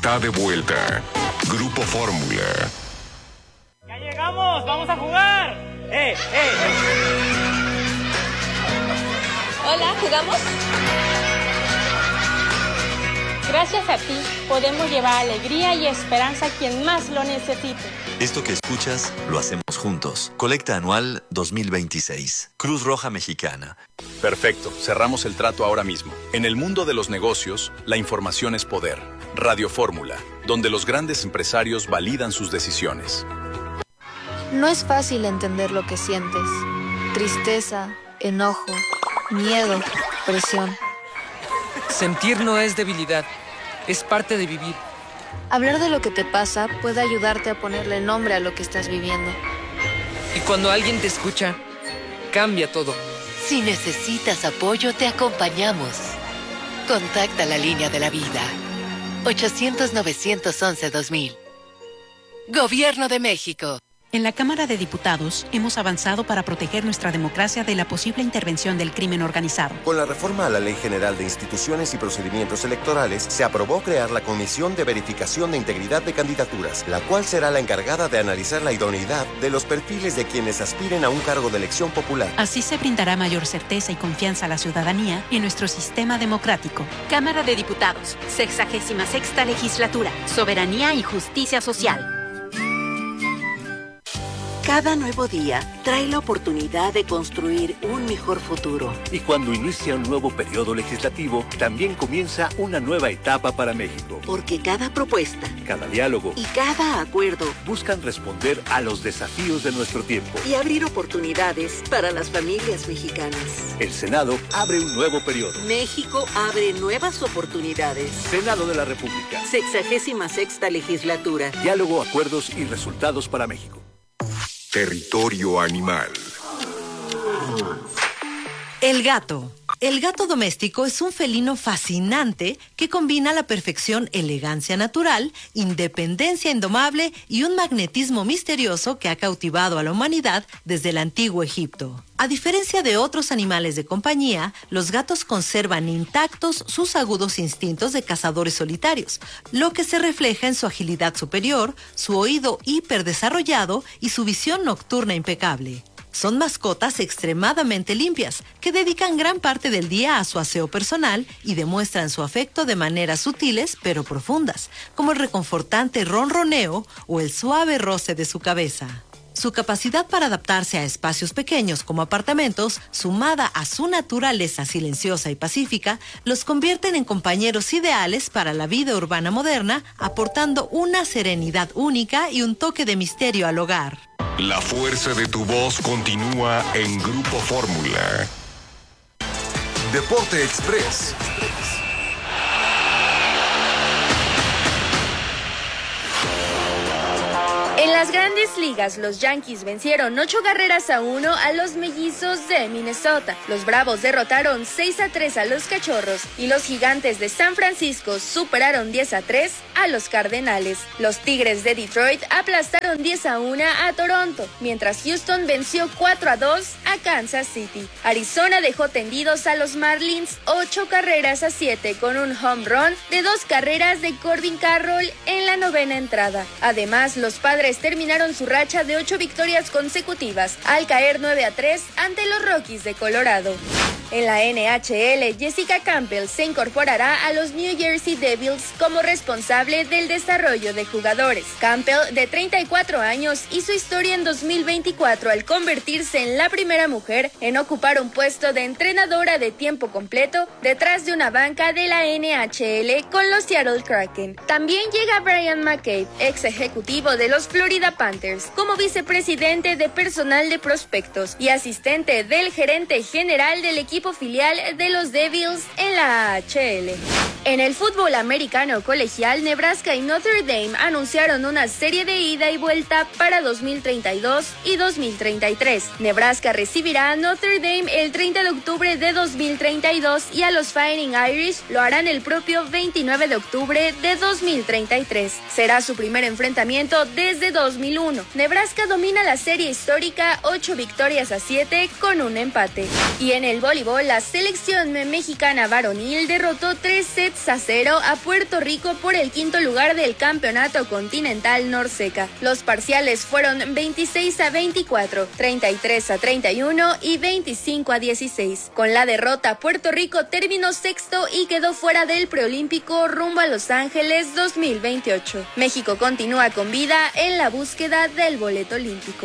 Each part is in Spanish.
está de vuelta. Grupo Fórmula. ¡Ya llegamos! ¡Vamos a jugar! Hola, ¿jugamos? Gracias a ti, podemos llevar alegría y esperanza a quien más lo necesite. Esto que escuchas, lo hacemos juntos. Colecta anual 2026. Cruz Roja Mexicana. Perfecto, cerramos el trato ahora mismo. En el mundo de los negocios, la información es poder. Radio Fórmula, donde los grandes empresarios validan sus decisiones. No es fácil entender lo que sientes. Tristeza, enojo, miedo, presión. Sentir no es debilidad, es parte de vivir. Hablar de lo que te pasa puede ayudarte a ponerle nombre a lo que estás viviendo. Y cuando alguien te escucha, cambia todo. Si necesitas apoyo, te acompañamos. Contacta la línea de la vida. 800-911-2000. Gobierno de México. En la Cámara de Diputados hemos avanzado para proteger nuestra democracia de la posible intervención del crimen organizado. Con la reforma a la Ley General de Instituciones y Procedimientos Electorales, se aprobó crear la Comisión de Verificación de Integridad de Candidaturas, la cual será la encargada de analizar la idoneidad de los perfiles de quienes aspiren a un cargo de elección popular. Así se brindará mayor certeza y confianza a la ciudadanía en nuestro sistema democrático. Cámara de Diputados, 66ª Legislatura, Soberanía y Justicia Social. Cada nuevo día trae la oportunidad de construir un mejor futuro. Y cuando inicia un nuevo periodo legislativo, también comienza una nueva etapa para México. Porque cada propuesta, cada diálogo y cada acuerdo buscan responder a los desafíos de nuestro tiempo y abrir oportunidades para las familias mexicanas. El Senado abre un nuevo periodo. México abre nuevas oportunidades. Senado de la República. 66ª Legislatura. Diálogo, acuerdos y resultados para México. Territorio animal. El gato. El gato doméstico es un felino fascinante que combina a la perfección elegancia natural, independencia indomable y un magnetismo misterioso que ha cautivado a la humanidad desde el antiguo Egipto. A diferencia de otros animales de compañía, los gatos conservan intactos sus agudos instintos de cazadores solitarios, lo que se refleja en su agilidad superior, su oído hiperdesarrollado y su visión nocturna impecable. Son mascotas extremadamente limpias, que dedican gran parte del día a su aseo personal y demuestran su afecto de maneras sutiles pero profundas, como el reconfortante ronroneo o el suave roce de su cabeza. Su capacidad para adaptarse a espacios pequeños como apartamentos, sumada a su naturaleza silenciosa y pacífica, los convierten en compañeros ideales para la vida urbana moderna, aportando una serenidad única y un toque de misterio al hogar. La fuerza de tu voz continúa en Grupo Fórmula. Deporte Express. En las Grandes Ligas, los Yankees vencieron 8-1 a los Mellizos de Minnesota. Los Bravos derrotaron 6-3 a los Cachorros y los Gigantes de San Francisco superaron 10-3 a los Cardenales. Los Tigres de Detroit aplastaron 10-1 a Toronto, mientras Houston venció 4-2 a Kansas City. Arizona dejó tendidos a los Marlins 8-7 con un home run de 2 carreras de Corbin Carroll en la 9ª entrada. Además, los Padres terminaron su racha de 8 victorias consecutivas al caer 9-3 ante los Rockies de Colorado. En la NHL, Jessica Campbell se incorporará a los New Jersey Devils como responsable del desarrollo de jugadores. Campbell, de 34 años, hizo historia en 2024 al convertirse en la primera mujer en ocupar un puesto de entrenadora de tiempo completo detrás de una banca de la NHL con los Seattle Kraken. También llega Brian McCabe, ex ejecutivo de los Florida Panthers, como vicepresidente de personal de prospectos y asistente del gerente general del equipo filial de los Devils en la AHL. En el fútbol americano colegial, Nebraska y Notre Dame anunciaron una serie de ida y vuelta para 2032 y 2033. Nebraska recibirá a Notre Dame el 30 de octubre de 2032 y a los Fighting Irish lo harán el propio 29 de octubre de 2033. Será su primer enfrentamiento desde 2001. Nebraska domina la serie histórica 8-7 con un empate. Y en el voleibol embargo, la selección mexicana varonil derrotó 3-0 a Puerto Rico por el quinto lugar del campeonato continental Norseca. Los parciales fueron 26-24, 33-31 y 25-16. Con la derrota, Puerto Rico terminó sexto y quedó fuera del preolímpico rumbo a Los Ángeles 2028. México continúa con vida en la búsqueda del boleto olímpico.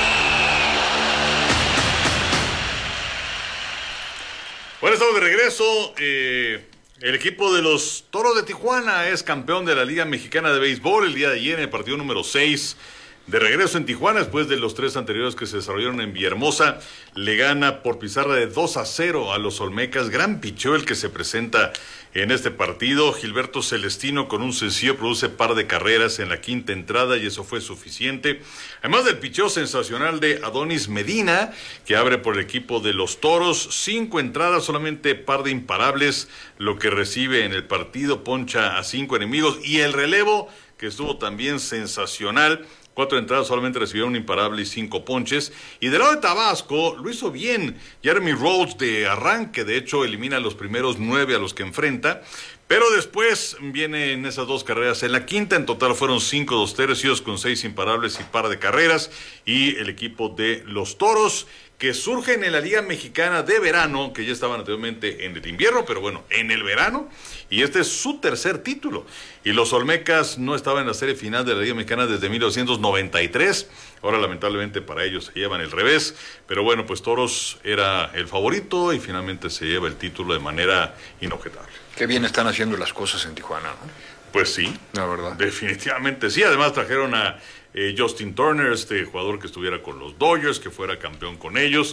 Bueno, estamos de regreso. El equipo de los Toros de Tijuana es campeón de la Liga Mexicana de Béisbol el día de ayer en el partido número 6. De regreso en Tijuana, después de los 3 anteriores que se desarrollaron en Villahermosa, le gana por pizarra de 2-0 a los Olmecas. Gran picheo el que se presenta en este partido. Gilberto Celestino con un sencillo produce par de carreras en la quinta entrada y eso fue suficiente. Además del picheo sensacional de Adonis Medina, que abre por el equipo de los Toros. 5 entradas, solamente par de imparables, lo que recibe en el partido, poncha a 5 enemigos. Y el relevo, que estuvo también sensacional. 4 entradas, solamente recibieron un imparable y 5 ponches. Y del lado de Tabasco, lo hizo bien Jeremy Rhodes de arranque. De hecho, elimina los primeros 9 a los que enfrenta. Pero después vienen esas 2 carreras en la quinta. En total fueron 5 2/3 con 6 imparables y par de carreras. Y el equipo de los Toros, que surgen en la Liga Mexicana de Verano, que ya estaban anteriormente en el invierno, pero bueno, en el verano, y este es su tercer título. Y los Olmecas no estaban en la serie final de la Liga Mexicana desde 1993, ahora lamentablemente para ellos se llevan el revés, pero bueno, pues Toros era el favorito y finalmente se lleva el título de manera inobjetable. Qué bien están haciendo las cosas en Tijuana, ¿no? Pues sí, la verdad. Definitivamente sí, además trajeron a Justin Turner, este jugador que estuviera con los Dodgers, que fuera campeón con ellos,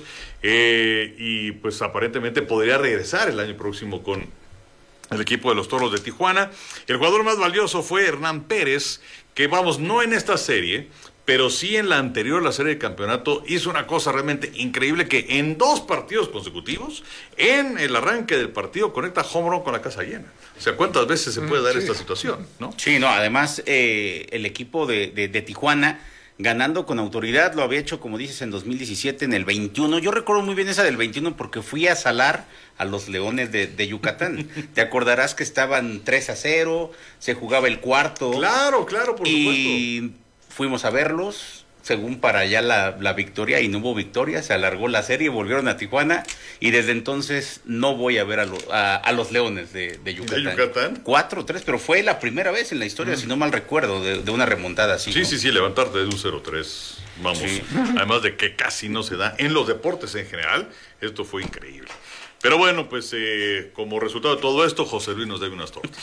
y pues aparentemente podría regresar el año próximo con el equipo de los Toros de Tijuana. El jugador más valioso fue Hernán Pérez, que vamos, no en esta serie, pero sí en la anterior, la serie de campeonato, hizo una cosa realmente increíble, que en 2 partidos consecutivos, en el arranque del partido, conecta home run con la casa llena. O sea, ¿cuántas veces se puede dar esta situación, no? Sí, no, además el equipo de Tijuana, ganando con autoridad, lo había hecho, como dices, en 2017, en el 21. Yo recuerdo muy bien esa del 21 porque fui a salar a los Leones de Yucatán. Te acordarás que estaban 3-0, se jugaba el cuarto. Claro, por supuesto. Y fuimos a verlos, según para allá la victoria, y no hubo victoria, se alargó la serie, volvieron a Tijuana, y desde entonces no voy a ver a los Leones de Yucatán. ¿De Yucatán? 4-3, pero fue la primera vez en la historia, si no mal recuerdo, de una remontada así. Sí, ¿no? sí, levantarte de un 0-3, vamos, sí. Además de que casi no se da en los deportes en general, esto fue increíble. Pero bueno, pues como resultado de todo esto, José Luis nos debe unas tortas.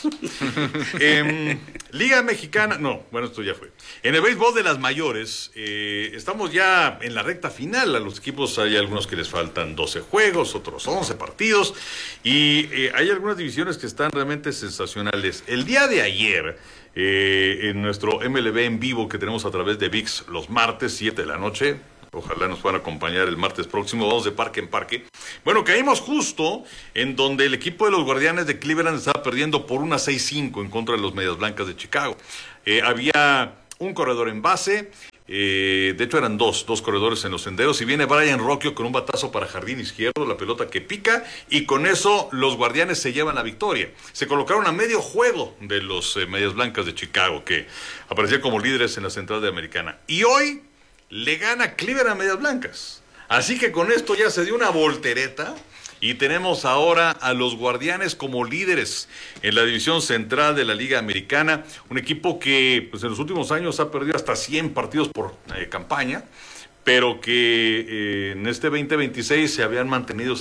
Liga Mexicana, no, bueno, esto ya fue. En el béisbol de las mayores, estamos ya en la recta final. A los equipos hay algunos que les faltan 12 juegos, otros 11 partidos. Y hay algunas divisiones que están realmente sensacionales. El día de ayer, en nuestro MLB en vivo que tenemos a través de ViX los martes, 7 de la noche, ojalá nos puedan acompañar el martes próximo, vamos de parque en parque. Bueno, caímos justo en donde el equipo de los Guardianes de Cleveland estaba perdiendo por 1-6-5 en contra de los Medias Blancas de Chicago. Había un corredor en base, de hecho eran dos corredores en los senderos, y viene Brian Rocchio con un batazo para jardín izquierdo, la pelota que pica, y con eso los Guardianes se llevan la victoria. Se colocaron a medio juego de los Medias Blancas de Chicago, que aparecían como líderes en la Central de Americana. Y hoy le gana Cleveland a Medias Blancas. Así que con esto ya se dio una voltereta y tenemos ahora a los Guardianes como líderes en la división central de la Liga Americana. Un equipo que pues, en los últimos años ha perdido hasta 100 partidos por campaña, pero que en este 2026 se habían mantenido.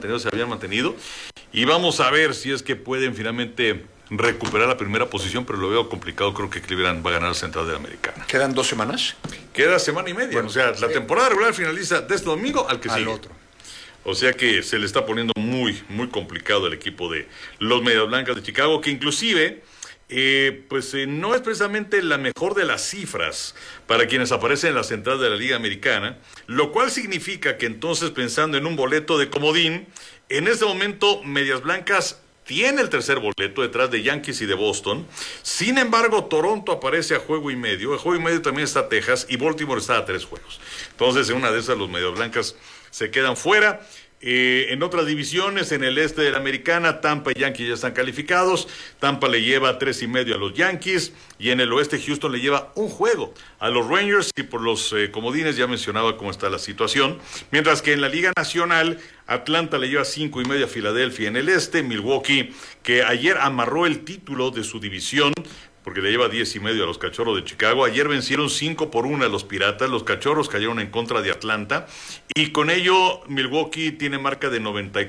Y vamos a ver si es que pueden finalmente recuperar la primera posición, pero lo veo complicado. Creo que Cleveland va a ganar la Central de la Americana. ¿Quedan 2 semanas? Queda semana y media. Bueno, o sea, la temporada regular finaliza de este domingo al que sigue. Otro. O sea que se le está poniendo muy, muy complicado el equipo de los Medias Blancas de Chicago, que inclusive no es precisamente la mejor de las cifras para quienes aparecen en la Central de la Liga Americana, lo cual significa que entonces, pensando en un boleto de comodín, en este momento Medias Blancas tiene el tercer boleto detrás de Yankees y de Boston. Sin embargo, Toronto aparece a juego y medio. A juego y medio también está Texas y Baltimore está a 3 juegos. Entonces, en una de esas, los Medias Blancas se quedan fuera. En otras divisiones, en el este de la Americana, Tampa y Yankees ya están calificados. Tampa le lleva 3.5 a los Yankees. Y en el oeste, Houston le lleva un juego a los Rangers. Y por los comodines ya mencionaba cómo está la situación. Mientras que en la Liga Nacional, Atlanta le lleva 5.5 a Filadelfia en el este. Milwaukee, que ayer amarró el título de su división, porque le lleva 10.5 a los Cachorros de Chicago. Ayer vencieron 5-1 a los Piratas. Los Cachorros cayeron en contra de Atlanta. Y con ello, Milwaukee tiene marca de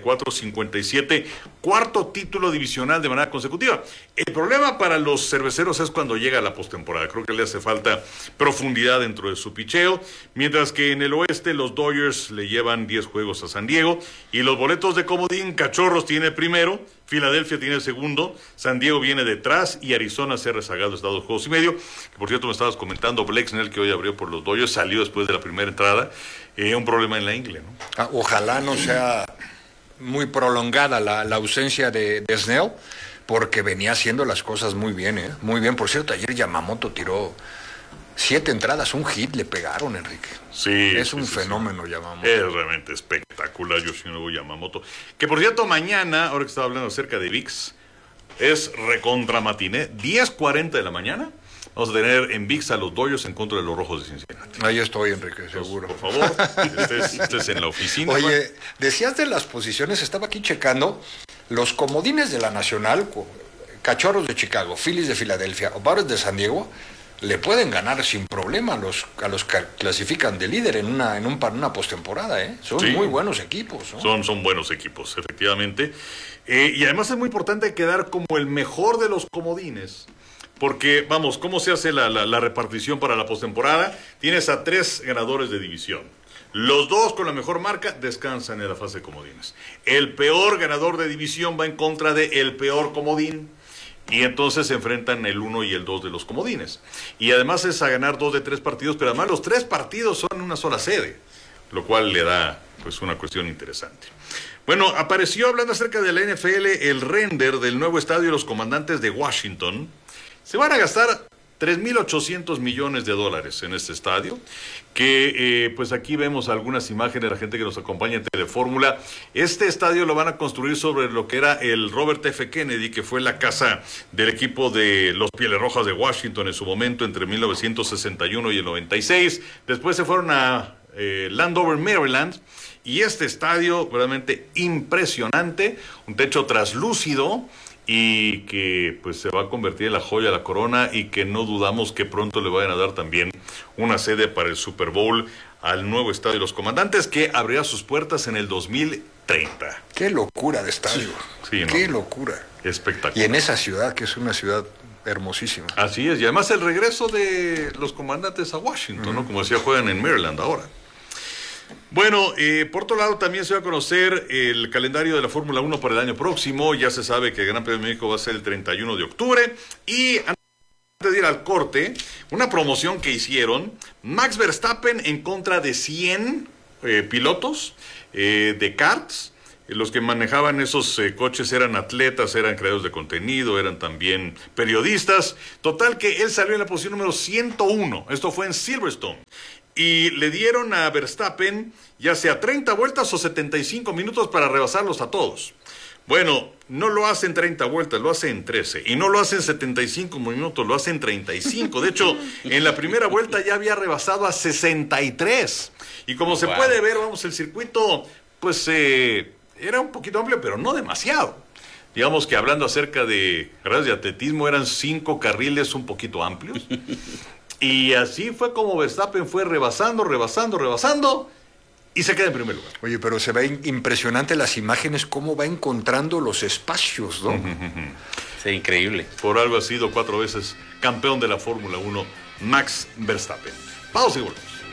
94-57. Cuarto título divisional de manera consecutiva. El problema para los cerveceros es cuando llega la postemporada. Creo que le hace falta profundidad dentro de su picheo. Mientras que en el oeste, los Dodgers le llevan 10 juegos a San Diego. Y los boletos de comodín, Cachorros tiene primero, Filadelfia tiene el segundo, San Diego viene detrás y Arizona se ha rezagado, está 2 juegos y medio. Que por cierto me estabas comentando, Blake Snell, que hoy abrió por los Dodgers, salió después de la primera entrada. Un problema en la ingle, ¿no? Ojalá no sea muy prolongada la ausencia de Snell, porque venía haciendo las cosas muy bien, ¿eh? Muy bien. Por cierto, ayer Yamamoto tiró 7 entradas, un hit le pegaron, Enrique. Sí. Es un fenómeno, Yamamoto. Es realmente espectacular, Yoshinobu Yamamoto. Que por cierto, mañana, ahora que estaba hablando acerca de ViX, es recontra matiné, 10:40 de la mañana. Vamos a tener en ViX a los Dodgers en contra de los Rojos de Cincinnati. Ahí estoy, Enrique, seguro. Por favor, estés en la oficina. Oye, decías de las posiciones, estaba aquí checando los comodines de la Nacional, Cachorros de Chicago, Phillies de Filadelfia o Padres de San Diego, le pueden ganar sin problema a los que clasifican de líder en una postemporada, ¿eh? Son muy buenos equipos, ¿no? Son buenos equipos, efectivamente. Y además es muy importante quedar como el mejor de los comodines. Porque, vamos, ¿cómo se hace la repartición para la postemporada? Tienes a 3 ganadores de división. Los 2 con la mejor marca descansan en la fase de comodines. El peor ganador de división va en contra del peor comodín. Y entonces se enfrentan el 1 y el 2 de los comodines. Y además es a ganar 2 de 3 partidos, pero además los 3 partidos son en una sola sede, lo cual le da pues una cuestión interesante. Bueno, apareció, hablando acerca de la NFL, el render del nuevo estadio de los Comandantes de Washington. Se van a gastar $3.800 millones en este estadio, que pues aquí vemos algunas imágenes de la gente que nos acompaña en Telefórmula. Este estadio lo van a construir sobre lo que era el Robert F. Kennedy, que fue la casa del equipo de los Pieles Rojas de Washington en su momento entre 1961 y el 96. Después se fueron a Landover, Maryland, y este estadio realmente impresionante, un techo traslúcido, y que pues se va a convertir en la joya de la corona, y que no dudamos que pronto le vayan a dar también una sede para el Super Bowl al nuevo estadio de los Comandantes, que abrirá sus puertas en el 2030. Qué locura de estadio. Sí, ¿no? Qué locura. Espectacular. Y en esa ciudad, que es una ciudad hermosísima. Así es, y además el regreso de los Comandantes a Washington, ¿no? Como decía, juegan en Maryland ahora. Bueno, por otro lado también se va a conocer el calendario de la Fórmula 1 para el año próximo. Ya se sabe que el Gran Premio de México va a ser el 31 de octubre. Y antes de ir al corte, una promoción que hicieron, Max Verstappen en contra de 100 pilotos de karts. Los que manejaban esos coches eran atletas, eran creadores de contenido, eran también periodistas. Total que él salió en la posición número 101. Esto fue en Silverstone. Y le dieron a Verstappen ya sea 30 vueltas o 75 minutos para rebasarlos a todos. Bueno, no lo hace en 30 vueltas, lo hace en 13. Y no lo hace en 75 minutos, lo hace en 35. De hecho, en la primera vuelta ya había rebasado a 63. Y como se puede ver, vamos, el circuito, pues era un poquito amplio, pero no demasiado. Digamos que hablando acerca de carreras de atletismo, eran 5 carriles un poquito amplios. Y así fue como Verstappen fue rebasando, y se queda en primer lugar. Oye, pero se ve impresionante las imágenes, cómo va encontrando los espacios, ¿no? Sí, increíble. Por algo ha sido 4 veces campeón de la Fórmula 1, Max Verstappen. Pausa y volvemos.